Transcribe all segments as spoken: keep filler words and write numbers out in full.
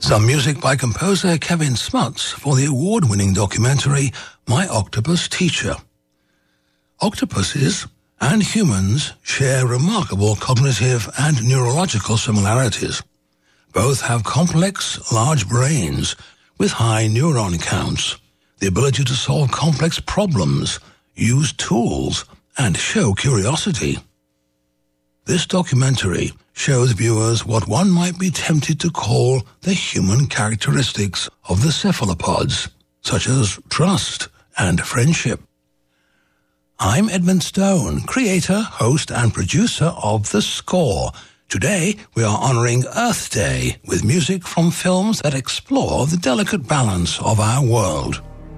Some music by composer Kevin Smuts for the award-winning documentary My Octopus Teacher. Octopuses and humans share remarkable cognitive and neurological similarities. Both have complex, large brains with high neuron counts, the ability to solve complex problems, use tools, and show curiosity. This documentary shows viewers what one might be tempted to call the human characteristics of the cephalopods, such as trust and friendship. I'm Edmund Stone, creator, host, and producer of The Score. Today, we are honoring Earth Day with music from films that explore the delicate balance of our world.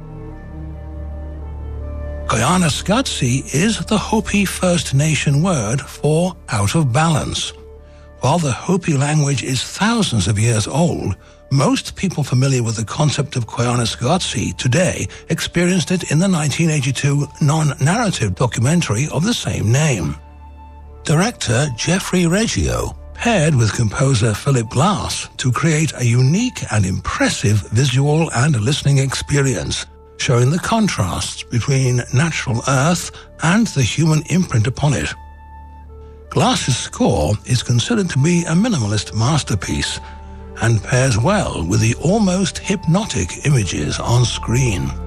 Koyaanisqatsi is the Hopi First Nation word for out of balance. While the Hopi language is thousands of years old, most people familiar with the concept of Koyaanisqatsi today experienced it in the nineteen eighty-two non-narrative documentary of the same name. Director Jeffrey Reggio paired with composer Philip Glass to create a unique and impressive visual and listening experience, showing the contrasts between natural earth and the human imprint upon it. Glass's score is considered to be a minimalist masterpiece and pairs well with the almost hypnotic images on screen.